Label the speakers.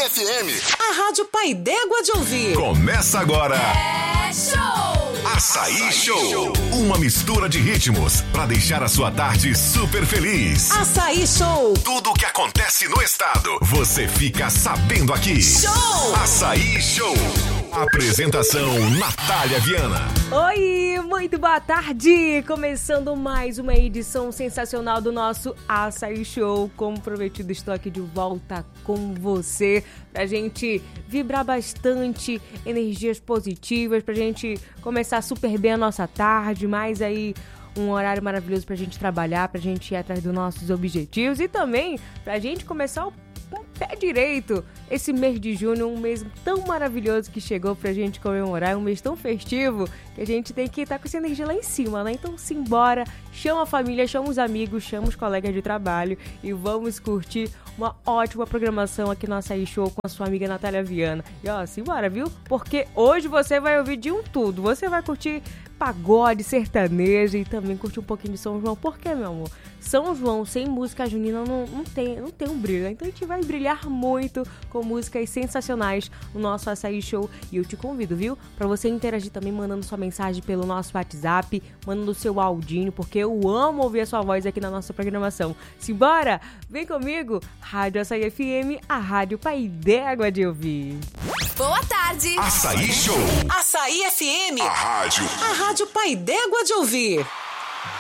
Speaker 1: Açaí FM.
Speaker 2: A Rádio Pai d'Égua de ouvir.
Speaker 1: Começa agora.
Speaker 3: É show!
Speaker 1: Açaí Show. Uma mistura de ritmos pra deixar a sua tarde super feliz.
Speaker 2: Açaí Show.
Speaker 1: Tudo o que acontece no estado, você fica sabendo aqui.
Speaker 2: Show!
Speaker 1: Açaí Show. Apresentação Natália Viana.
Speaker 4: Oi, muito boa tarde! Começando mais uma edição sensacional do nosso Açaí Show. Como prometido, estou aqui de volta com você pra gente vibrar bastante, energias positivas, pra gente começar super bem a nossa tarde, mais aí um horário maravilhoso pra gente trabalhar, pra gente ir atrás dos nossos objetivos e também pra gente começar o pé direito esse mês de junho, um mês tão maravilhoso que chegou pra gente comemorar, um mês tão festivo que a gente tem que estar com essa energia lá em cima, né? Então simbora, chama a família, chama os amigos, chama os colegas de trabalho e vamos curtir uma ótima programação aqui no Açaí Show com a sua amiga Natália Viana. E ó, simbora, viu? Porque hoje você vai ouvir de um tudo, você vai curtir pagode, sertanejo e também curtir um pouquinho de São João. Por quê, meu amor? São João sem música junina não tem um brilho, né? Então a gente vai brilhar muito com músicas sensacionais no nosso Açaí Show. E eu te convido, viu? Pra você interagir também mandando sua mensagem pelo nosso WhatsApp, mandando o seu audinho, porque eu amo ouvir a sua voz aqui na nossa programação. Simbora? Vem comigo! Rádio Açaí FM, a Rádio Pai d'Égua de ouvir.
Speaker 3: Boa tarde!
Speaker 1: Açaí Show.
Speaker 2: Açaí FM.
Speaker 1: A rádio
Speaker 2: A Rádio Pai d'Égua de ouvir.